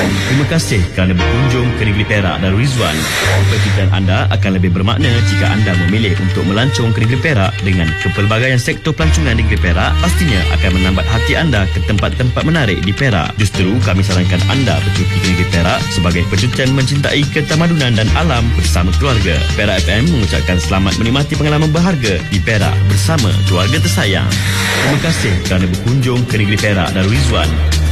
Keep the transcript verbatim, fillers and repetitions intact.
Terima kasih kerana berkunjung ke Negeri Perak Darul Rizwan. Perjalanan anda akan lebih bermakna jika anda memilih untuk melancong ke Negeri Perak. Dengan kepelbagaian sektor pelancongan Negeri Perak, pastinya akan menambat hati anda ke tempat-tempat menarik di Perak. Justru kami sarankan anda bercuti ke Negeri Perak sebagai percutian mencintai ketamadunan dan alam bersama keluarga. Perak F M mengucapkan selamat menikmati pengalaman berharga di Perak bersama keluarga tersayang. Terima kasih kerana berkunjung ke Negeri Perak Darul Rizwan.